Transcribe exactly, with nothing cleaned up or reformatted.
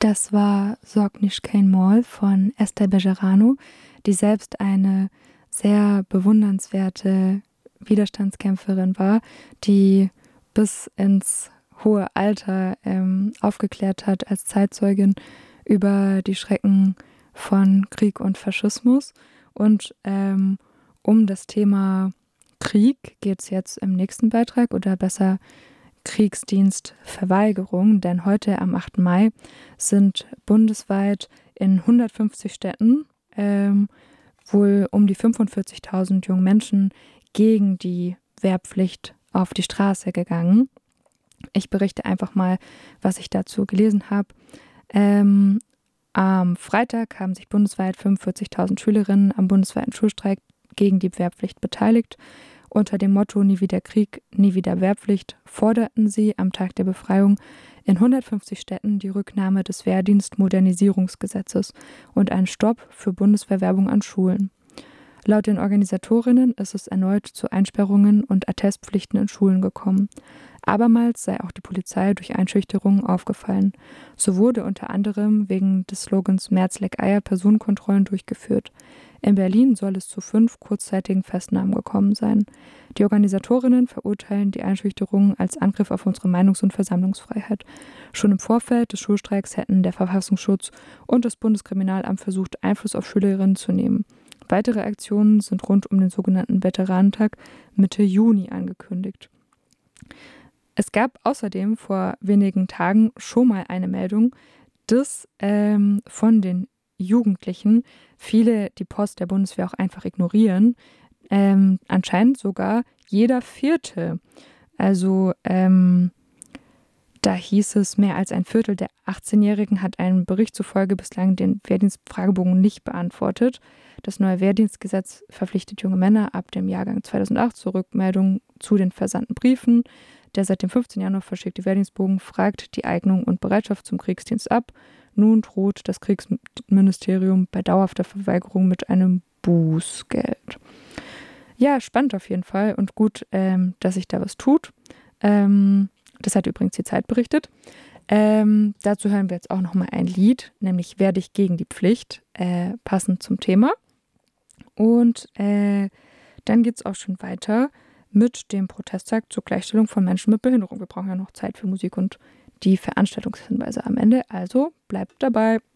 Das war Sorg nicht kein Moll von Esther Bejarano, die selbst eine sehr bewundernswerte Widerstandskämpferin war, die bis ins hohe Alter ähm, aufgeklärt hat als Zeitzeugin über die Schrecken von Krieg und Faschismus. Und ähm, um das Thema Krieg geht es jetzt im nächsten Beitrag, oder besser Kriegsdienstverweigerung, denn heute am achten Mai sind bundesweit in hundertfünfzig Städten ähm, wohl um die fünfundvierzigtausend junge Menschen gegen die Wehrpflicht auf die Straße gegangen. Ich berichte einfach mal, was ich dazu gelesen habe. Ähm, am Freitag haben sich bundesweit fünfundvierzigtausend Schülerinnen am bundesweiten Schulstreik gegen die Wehrpflicht beteiligt. Unter dem Motto „Nie wieder Krieg, nie wieder Wehrpflicht“ forderten sie am Tag der Befreiung in hundertfünfzig Städten die Rücknahme des Wehrdienstmodernisierungsgesetzes und einen Stopp für Bundeswehrwerbung an Schulen. Laut den Organisatorinnen ist es erneut zu Einsperrungen und Attestpflichten in Schulen gekommen. Abermals sei auch die Polizei durch Einschüchterungen aufgefallen. So wurde unter anderem wegen des Slogans „Merz leck Eier“ Personenkontrollen durchgeführt. In Berlin soll es zu fünf kurzzeitigen Festnahmen gekommen sein. Die Organisatorinnen verurteilen die Einschüchterungen als Angriff auf unsere Meinungs- und Versammlungsfreiheit. Schon im Vorfeld des Schulstreiks hätten der Verfassungsschutz und das Bundeskriminalamt versucht, Einfluss auf Schülerinnen zu nehmen. Weitere Aktionen sind rund um den sogenannten Veteranentag Mitte Juni angekündigt. Es gab außerdem vor wenigen Tagen schon mal eine Meldung, dass ähm, von den Jugendlichen viele die Post der Bundeswehr auch einfach ignorieren. Ähm, anscheinend sogar jeder Vierte. Also ähm, da hieß es, mehr als ein Viertel der achtzehnjährigen hat einem Bericht zufolge bislang den Wehrdienstfragebogen nicht beantwortet. Das neue Wehrdienstgesetz verpflichtet junge Männer ab dem Jahrgang zweitausendacht zur Rückmeldung zu den versandten Briefen. Der seit dem fünfzehnten Januar verschickte Wehrdienstbogen fragt die Eignung und Bereitschaft zum Kriegsdienst ab. Nun droht das Kriegsministerium bei dauerhafter Verweigerung mit einem Bußgeld. Ja, spannend auf jeden Fall und gut, ähm, dass sich da was tut. Ähm, das hat übrigens die Zeit berichtet. Ähm, dazu hören wir jetzt auch nochmal ein Lied, nämlich Wehr dich gegen die Pflicht, äh, passend zum Thema. Und äh, dann geht es auch schon weiter mit dem Protesttag zur Gleichstellung von Menschen mit Behinderung. Wir brauchen ja noch Zeit für Musik und die Veranstaltungshinweise am Ende, also bleibt dabei.